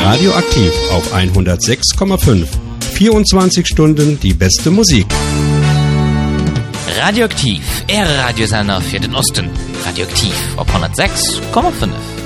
Radioaktiv auf 106,5. 24 Stunden die beste Musik. Radioaktiv, Radiosender für den Osten. Radioaktiv auf 106,5.